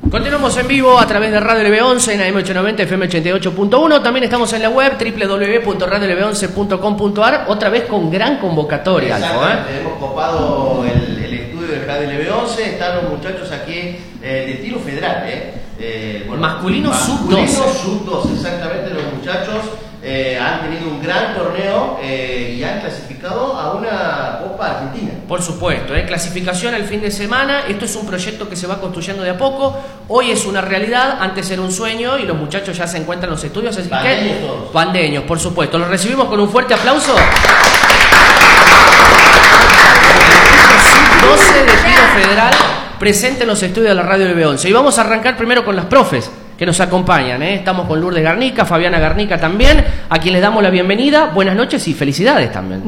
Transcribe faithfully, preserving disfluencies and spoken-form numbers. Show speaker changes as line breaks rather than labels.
Continuamos en vivo a través de Radio L B once en A M ochocientos noventa F M ochenta y ocho punto uno. También estamos en la web doble u doble u doble u punto radio l b once punto com punto a r. Otra vez con gran convocatoria, Alfo, ¿eh?
Hemos copado el, el estudio de Radio L B once. Están los muchachos aquí eh, de tiro federal, ¿eh? eh bueno,
masculino sub doce.
Masculino sub doce, exactamente. Los muchachos eh, han tenido un gran torneo eh, y han clasificado a una Copa Argentina.
Por supuesto, ¿eh? Clasificación el fin de semana. Esto es un proyecto que se va construyendo de a poco. Hoy es una realidad, antes era un sueño y los muchachos ya se encuentran en los estudios. Así
Bandeños
que,
todos.
Bandeños, por supuesto. Los recibimos con un fuerte aplauso. doce de tiro federal presente en los estudios de la Radio L B once. Y vamos a arrancar primero con las profes que nos acompañan, ¿eh? Estamos con Lourdes Garnica, Fabiana Garnica también, a quien les damos la bienvenida. Buenas noches y felicidades también.